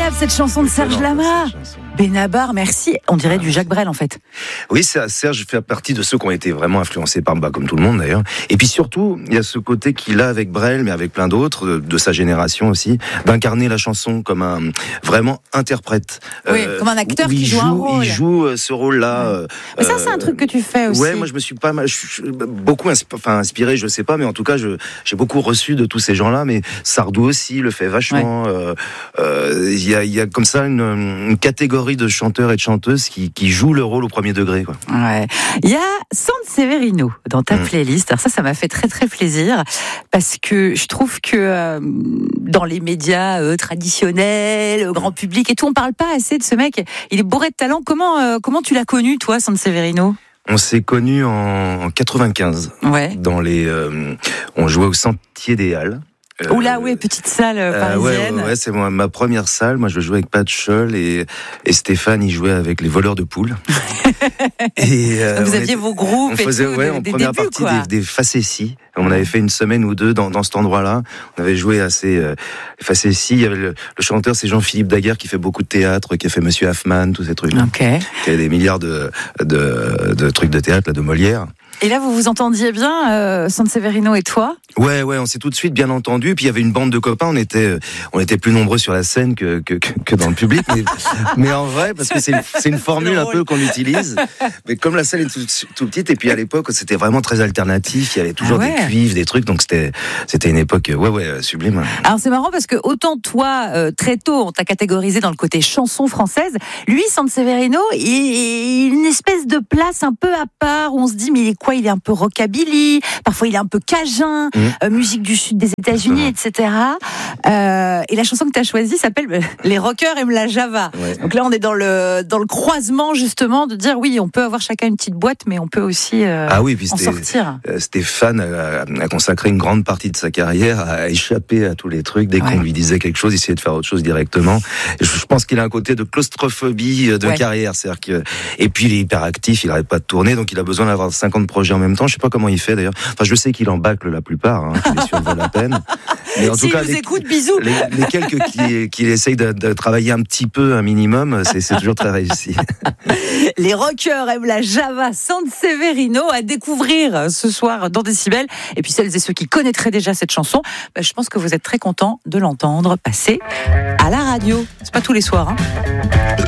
incroyable cette chanson de Serge Lama. Benabar, merci. On dirait du Jacques Brel en fait. Oui, Serge fait partie de ceux qui ont été vraiment influencés par comme tout le monde d'ailleurs. Et puis surtout, il y a ce côté qu'il a avec Brel, mais avec plein d'autres de sa génération aussi, d'incarner la chanson comme un vraiment interprète. Oui, comme un acteur qui joue un rôle. Il joue ce rôle-là. Ouais. Mais ça, c'est un truc que tu fais aussi. Ouais, moi je me suis pas mal, beaucoup inspiré, je sais pas, mais en tout cas, j'ai beaucoup reçu de tous ces gens-là. Mais Sardou aussi le fait vachement. Il y a comme ça une catégorie de chanteurs et de chanteuses qui jouent le rôle au premier degré, quoi. Ouais. Il y a Sanseverino dans ta playlist. Alors ça m'a fait très très plaisir parce que je trouve que dans les médias traditionnels, grand public et tout, on parle pas assez de ce mec. Il est bourré de talent. Comment tu l'as connu, toi, Sanseverino ? On s'est connus en 95. Ouais. On jouait au Sentier des Halles. Oula, oui, petite salle parisienne. Ouais, c'est ma première salle. Moi, je jouais avec Pat Scholl et Stéphane, il jouait avec les voleurs de poules. Et vous aviez vos groupes on faisait, et tout, en des première débuts, partie des facéties. On avait fait une semaine ou deux dans cet endroit-là. On avait joué à ces facéties. Il y avait le chanteur, c'est Jean-Philippe Daguerre qui fait beaucoup de théâtre, qui a fait Monsieur Hoffmann, tous ces trucs-là. Okay. Qui a des milliards de trucs de théâtre, là, de Molière. Et là, vous vous entendiez bien, Sanseverino et toi ? Ouais, on s'est tout de suite bien entendu. Puis il y avait une bande de copains. On était plus nombreux sur la scène que dans le public. Mais en vrai, parce que c'est une formule un peu qu'on utilise. Mais comme la salle est tout petite, et puis à l'époque, c'était vraiment très alternatif. Il y avait toujours des cuivres, des trucs. Donc c'était une époque, sublime. Alors c'est marrant parce que autant toi, très tôt, on t'a catégorisé dans le côté chanson française. Lui, Sanseverino, il a une espèce de place un peu à part où on se dit, mais il est un peu rockabilly, parfois il est un peu cajun, musique du sud des États-Unis, etc. Et la chanson que tu as choisie s'appelle Les rockers aiment la Java. Ouais. Donc là, on est dans le croisement justement de dire oui, on peut avoir chacun une petite boîte, mais on peut aussi en sortir. Stéphane a consacré une grande partie de sa carrière à échapper à tous les trucs. Dès qu'on lui disait quelque chose, il essayait de faire autre chose directement. Et je pense qu'il a un côté de claustrophobie de carrière. C'est-à-dire que, et puis il est hyper actif, il n'arrête pas de tourner, donc il a besoin d'avoir 50 projets en même temps. Je sais pas comment il fait d'ailleurs. Enfin, je sais qu'il en bâcle la plupart, qu'il est sûr de la peine. Mais en tout cas, bisous. Les quelques qui essayent de travailler un petit peu, un minimum, c'est toujours très réussi. Les rockers aiment la Java, Sanseverino à découvrir ce soir dans Décibel. Et puis celles et ceux qui connaîtraient déjà cette chanson, je pense que vous êtes très contents de l'entendre passer à la radio. C'est pas tous les soirs, hein.